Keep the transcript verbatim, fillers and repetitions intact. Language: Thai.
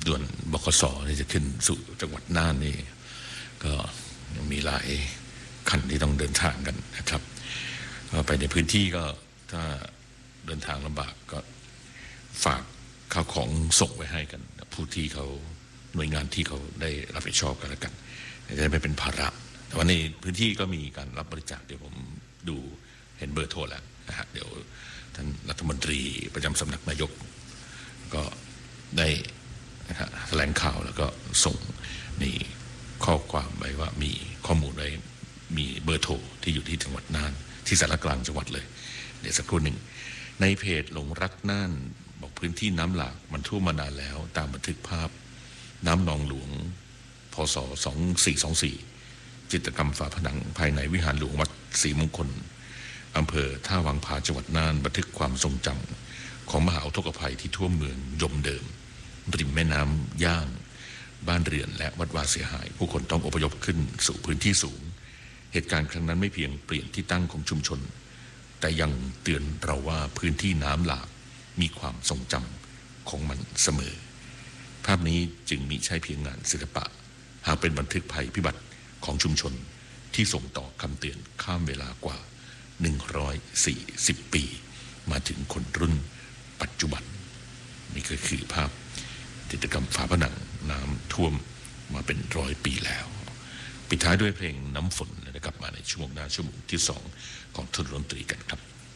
ด่วนบขสที่จะขึ้นสู่จังหวัดน่านนี่ก็ยังมีหลายคันที่ต้องเดินทางกันนะครับก็ไปในพื้นที่ก็ถ้าเดินทางลำบากก็ฝากข้าวของส่งไว้ให้กันผู้ที่เขาหน่วยงานที่เขาได้รับผิดชอบกันแล้วกันจะได้ไม่เป็นภาระแต่ว่าในพื้นที่ก็มีการรับบริจาคเดี๋ยวผมดูเห็นเบอร์โทรแล้วนะฮะเดี๋ยวท่านรัฐมนตรีประจำสำนักนายกก็ได้นะฮะแถลงข่าวแล้วก็ส่งมีข้อความไว้ว่ามีข้อมูลไว้มีเบอร์โทรที่อยู่ที่จังหวัดน่านที่สารกลางจังหวัดเลยเดี๋ยวสักครู่หนึ่งในเพจหลงรักน่านบอกพื้นที่น้ำหลากมันท่วมมานานแล้วตามบันทึกภาพน้ำนองหลวงพศสองสี่สองสี่จิตรกรรมฝาผนังภายในวิหารหลวงวัดศรีมงคลอำเภอท่าวังผาจังหวัดน่านบันทึกความทรงจำของมหาอุทกภัยที่ท่วมเมืองยมเดิมริมแม่น้ำย่างบ้านเรือนและวัดวาเสียหายผู้คนต้องอพยพขึ้นสู่พื้นที่สูงเหตุการณ์ครั้งนั้นไม่เพียงเปลี่ยนที่ตั้งของชุมชนแต่ยังเตือนเราว่าพื้นที่น้ำหลากมีความทรงจำของมันเสมอภาพนี้จึงมิใช่เพียงงานศิลปะหากเป็นบันทึกภัยพิบัติของชุมชนที่ส่งต่อคำเตือนข้ามเวลากว่าหนึ่งร้อยสี่สิบปีมาถึงคนรุ่นปัจจุบันนี่ก็คือภาพจิตรกรรมฝาผนังน้ำท่วมมาเป็นร้อยปีแล้วปิดท้ายด้วยเพลงน้ำฝนนะครับมาในช่วงหน้าชั่วโมงที่สองของทุนดนตรีกันครับ